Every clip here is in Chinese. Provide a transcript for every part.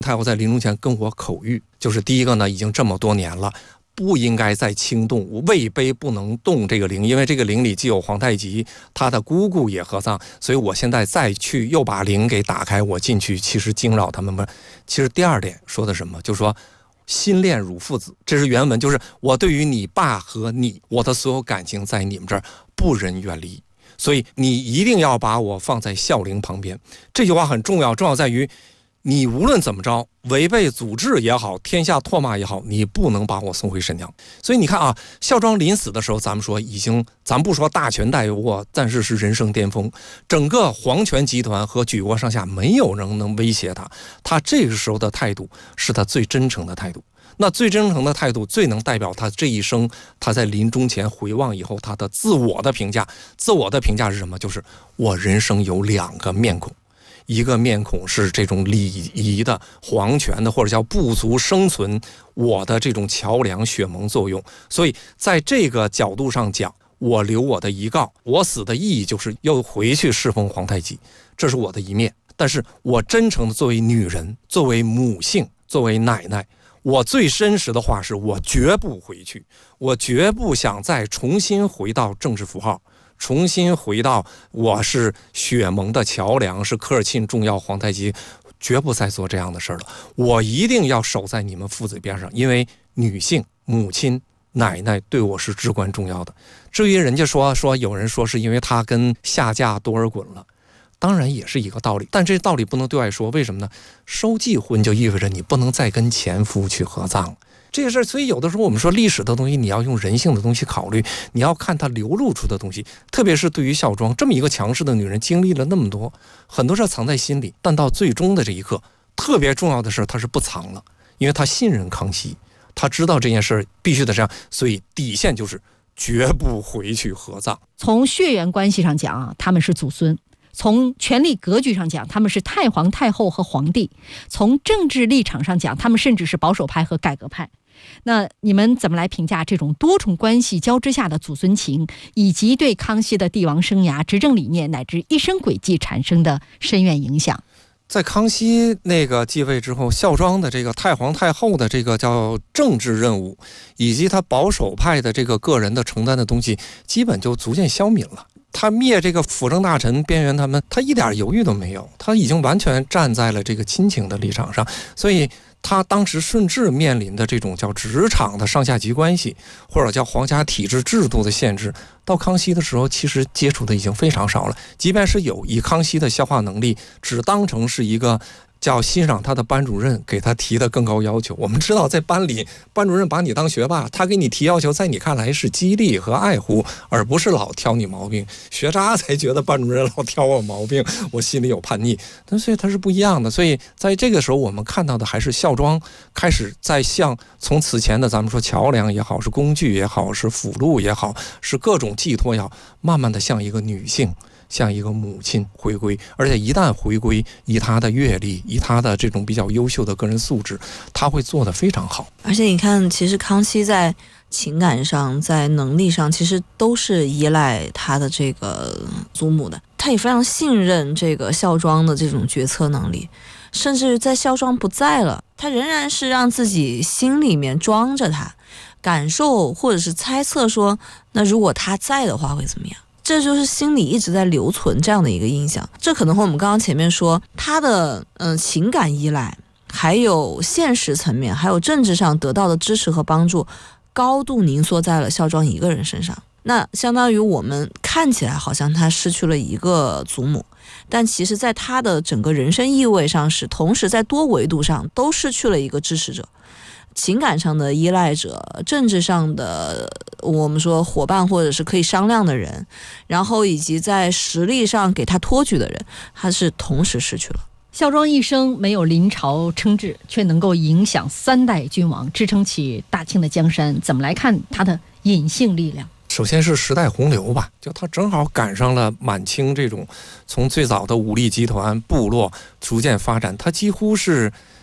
太后在临终前跟我口谕，就是第一个呢，已经这么多年了，不应该再轻动，位卑不能动这个陵，因为这个陵里既有皇太极，他的姑姑也合葬，所以我现在再去又把陵给打开，我进去其实惊扰他们。其实第二点说的什么，就是说心恋汝父子，这是原文，就是我对于你爸和你，我的所有感情在你们这儿不忍远离，所以你一定要把我放在孝陵旁边。这句话很重要，重要在于你无论怎么着，违背祖制也好，天下唾骂也好，你不能把我送回沈阳。所以你看啊，孝庄临死的时候，咱们说已经，咱不说大权在握，但是是人生巅峰，整个皇权集团和举国上下没有人能威胁他，他这个时候的态度是他最真诚的态度。那最真诚的态度，最能代表他这一生，他在临终前回望以后，他的自我的评价。自我的评价是什么？就是我人生有2个面孔。一个面孔是这种礼仪的、皇权的，或者叫部族生存我的这种桥梁血盟作用。所以在这个角度上讲，我留我的遗告，我死的意义就是又回去侍奉皇太极，这是我的一面。但是我真诚的作为女人，作为母性，作为奶奶，我最真实的话是我绝不回去，我绝不想再重新回到政治符号，重新回到我是血盟的桥梁，是科尔沁重要皇太极，绝不再做这样的事了。我一定要守在你们父子边上，因为女性、母亲、奶奶对我是至关重要的。至于人家说有人说是因为他跟下嫁多尔衮了，当然也是一个道理，但这道理不能对外说。为什么呢？收继婚就意味着你不能再跟前夫去合葬这个事儿。所以有的时候我们说历史的东西，你要用人性的东西考虑，你要看它流露出的东西。特别是对于孝庄这么一个强势的女人，经历了那么多，很多事藏在心里，但到最终的这一刻，特别重要的事她是不藏了，因为她信任康熙，她知道这件事必须得这样，所以底线就是绝不回去合葬。 从血缘关系上讲啊，他们是祖孙；从权力格局上讲，他们是太皇太后和皇帝；从政治立场上讲，他们甚至是保守派和改革派。那你们怎么来评价这种多重关系交织下的祖孙情，以及对康熙的帝王生涯、执政理念乃至一生轨迹产生的深远影响？ 在康熙那个继位之后，孝庄的这个太皇太后的这个叫政治任务，以及他保守派的这个个人的承担的东西，基本就逐渐消泯了。他灭这个辅政大臣边缘他们，他一点犹豫都没有，他已经完全站在了这个亲情的立场上。所以他当时顺治面临的这种叫职场的上下级关系，或者叫皇家体制制度的限制，到康熙的时候其实接触的已经非常少了。即便是有，以康熙的消化能力，只当成是一个叫欣赏他的班主任给他提的更高要求。我们知道在班里，班主任把你当学霸，他给你提要求，在你看来是激励和爱护，而不是老挑你毛病。学渣才觉得班主任老挑我毛病，我心里有叛逆。但所以他是不一样的。所以在这个时候，我们看到的还是孝庄开始在向从此前的咱们说桥梁也好，是工具也好，是辅路也好，是各种寄托也好，慢慢的向一个女性，像一个母亲回归。而且一旦回归，以她的阅历，以她的这种比较优秀的个人素质，她会做得非常好。 而且你看，其实康熙在情感上，在能力上，其实都是依赖他的这个祖母的。他也非常信任这个孝庄的这种决策能力，甚至在孝庄不在了，他仍然是让自己心里面装着他，感受或者是猜测说，那如果他在的话会怎么样？这就是心里一直在留存这样的一个印象。这可能和我们刚刚前面说他的情感依赖，还有现实层面，还有政治上得到的支持和帮助，高度凝缩在了孝庄一个人身上。那相当于我们看起来好像他失去了一个祖母，但其实在他的整个人生意味上是同时在多维度上都失去了一个支持者，情感上的依赖者，政治上的我们说伙伴或者是可以商量的人，然后以及在实力上给他托举的人，他是同时失去了。 孝庄一生没有临朝称制，却能够影响3代君王，支撑起大清的江山。怎么来看他的隐性力量？ 首先是时代洪流吧，就他正好赶上了满清这种从最早的武力集团部落逐渐发展，他几乎是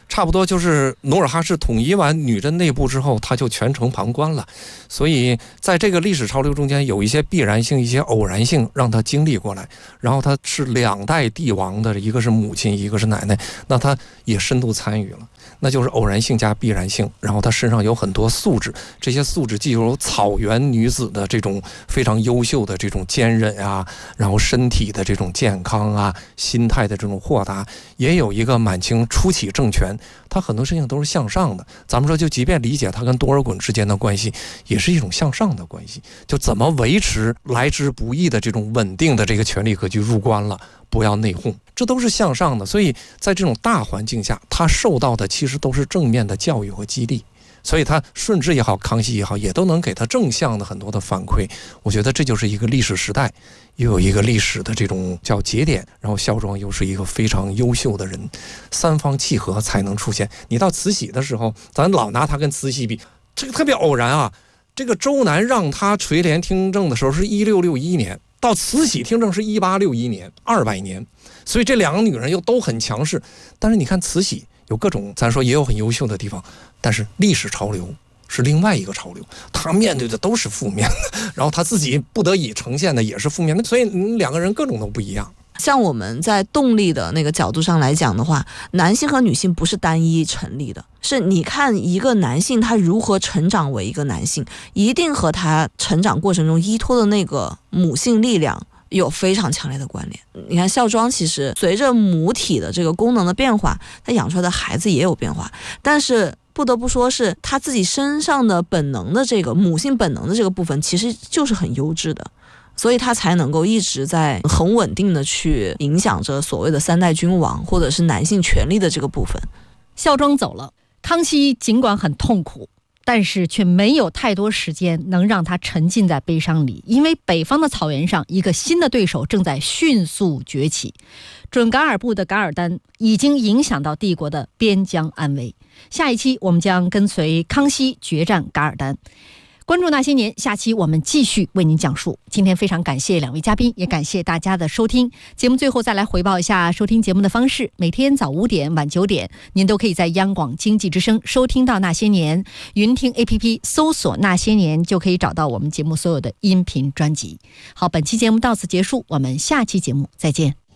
差不多就是努尔哈赤统一完女真内部之后，他就全程旁观了。所以在这个历史潮流中间，有一些必然性，一些偶然性，让他经历过来。然后他是2代帝王的，一个是母亲，一个是奶奶，那他也深度参与了。那就是偶然性加必然性，然后她身上有很多素质，这些素质既有草原女子的这种非常优秀的这种坚韧啊，然后身体的这种健康啊，心态的这种豁达，也有一个满清初起政权，它很多事情都是向上的。咱们说，就即便理解它跟多尔衮之间的关系，也是一种向上的关系，就怎么维持来之不易的这种稳定的这个权力格局入关了，不要内讧，这都是向上的。所以在这种大环境下，他受到的其实都是正面的教育和激励，所以他顺治也好，康熙也好，也都能给他正向的很多的反馈。我觉得这就是一个历史时代，又有一个历史的这种叫节点，然后孝庄又是一个非常优秀的人，三方契合才能出现。你到慈禧的时候，咱老拿他跟慈禧比，这个特别偶然啊。这个周南让他垂帘听政的时候是1661年，到慈禧听政是1861年，200年，所以这2个女人又都很强势。但是你看慈禧有各种，咱说也有很优秀的地方，但是历史潮流是另外一个潮流，她面对的都是负面的，然后她自己不得已呈现的也是负面的，所以2个人各种都不一样。 像我们在动力的那个角度上来讲的话，男性和女性不是单一成立的，是你看一个男性他如何成长为一个男性，一定和他成长过程中依托的那个母性力量有非常强烈的关联。你看孝庄其实随着母体的这个功能的变化，他养出来的孩子也有变化，但是不得不说是他自己身上的本能的这个母性本能的这个部分其实就是很优质的，所以他才能够一直在很稳定的去影响着所谓的3代君王或者是男性权利的这个部分。 孝庄走了，康熙尽管很痛苦，但是却没有太多时间能让他沉浸在悲伤里，因为北方的草原上一个新的对手正在迅速崛起，准噶尔部的噶尔丹已经影响到帝国的边疆安危。下一期我们将跟随康熙决战噶尔丹。关注那些年，下期我们继续为您讲述。今天非常感谢2位嘉宾，也感谢大家的收听。节目最后再来回报一下收听节目的方式：每天早5点、晚9点，您都可以在央广经济之声收听到那些年。云听 APP 搜索那些年，就可以找到我们节目所有的音频专辑。好，本期节目到此结束，我们下期节目再见。